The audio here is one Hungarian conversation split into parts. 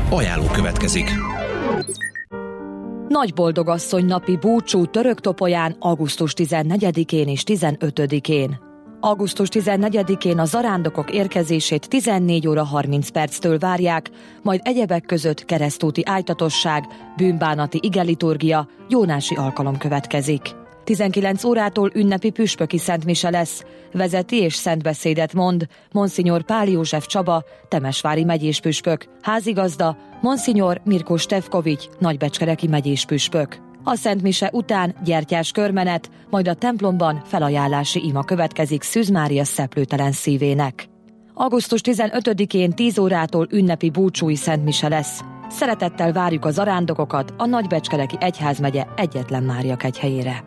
Ajánló következik. Nagyboldogasszony napi búcsú Töröktopolyán augusztus 14-én és 15-én. Augusztus 14-én a zarándokok érkezését 14 óra 30 perctől várják, majd egyebek között keresztúti ájtatosság, bűnbánati igeliturgia, jónási alkalom következik. 19 órától ünnepi püspöki szentmise lesz, vezeti és szentbeszédet mond Monsignor Pál József Csaba, temesvári megyéspüspök, házigazda Monsignor Mirko Stefkovics, nagybecskereki megyéspüspök. A szentmise után gyertyás körmenet, majd a templomban felajánlási ima következik Szűz Mária szeplőtelen szívének. Augusztus 15-én 10 órától ünnepi búcsúi szentmise lesz. Szeretettel várjuk a zarándokokat a Nagybecskereki Egyházmegye Egyetlen Mária kegyhelyére.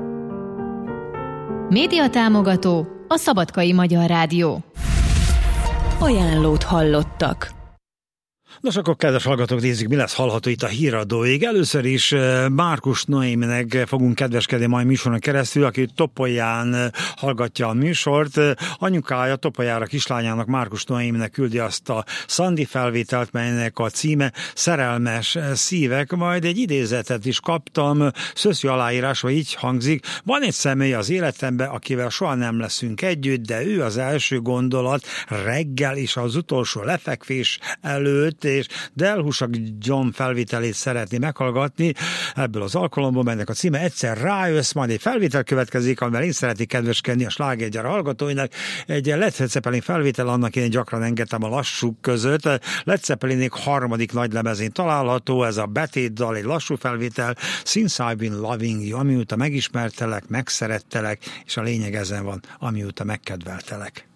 Média támogató a Szabadkai Magyar Rádió. Ajánlót hallottak. Nos, akkor kedves hallgatók, nézzük, mi lesz hallható itt a híradóig. Először is Márkus Noéminek fogunk kedveskedni majd műsoron keresztül, aki Topolyán hallgatja a műsort. Anyukája Topolyára kislányának, Márkus Noéminek küldi azt a Szandi felvételt, melynek a címe Szerelmes szívek. Majd egy idézetet is kaptam, szöszű aláírásva így hangzik: van egy személy az életemben, akivel soha nem leszünk együtt, de ő az első gondolat reggel és az utolsó lefekvés előtt, és Delhusak John felvételét szeretné meghallgatni ebből az alkalomból, melynek a címe Egyszer rájössz, majd egy felvétel következik, amivel én szeretnék kedveskedni a slágergyár hallgatóinak. Egy Led Zeppelin felvétel, annak én gyakran engedtem a lassú között. Led Zeppelinék harmadik nagy lemezén található, ez a Betét dal, egy lassú felvétel, Since I've Been Loving You, amióta megismertelek, megszerettelek, és a lényeg ezen van, amióta megkedveltelek.